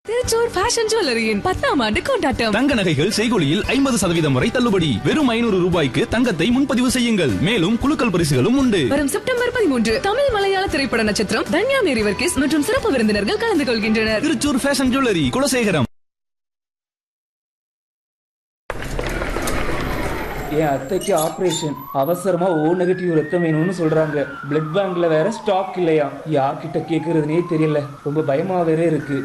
Thrissur fashion ஜுவல்லரியின் 10ஆம் ஆண்டு கொண்டாட்டம். தங்க நகைகள் செய்கூலியில் 50% வரை தள்ளுபடி. வெறும் 500 ரூபாய்க்கு தங்கத்தை முன்பதிவு செய்யுங்கள். மேலும் குலுக்கல் பரிசுகளும் உண்டு. வரும் செப்டம்பர் 13 தமிழ் மலையாள திரைப்பட நட்சத்திரம் தன்யா மேரி வர்கீஸ் மற்றும் சிறப்பு விருந்தினர்கள் கலந்து கொள்கின்றனர். Thrissur fashion jewellery, Kulasekaram. என் அத்தைக்கு ஆபரேஷன், அவசரமா O நெகட்டிவ் ரத்தம் வேணும்னு சொல்றாங்க. பிளட் பேங்க்ல வேற ஸ்டாக் இல்லையா, யார்கிட்ட கேக்குறதுனே தெரியல. ரொம்ப பயமா வேற இருக்கு.